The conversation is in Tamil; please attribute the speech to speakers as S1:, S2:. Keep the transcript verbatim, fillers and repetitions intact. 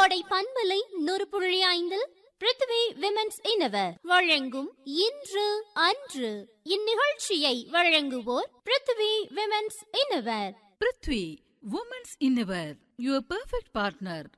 S1: கோடை பண்பலை நூறு புள்ளி ஐந்தில் பிருத்வி விமென்ஸ் இன்னவர் வழங்கும் இன்று அன்று. இந்நிகழ்ச்சியை வழங்குவோர் Prithvi women's இன்னவர்.
S2: Prithvi women's இன்னவர், your perfect partner.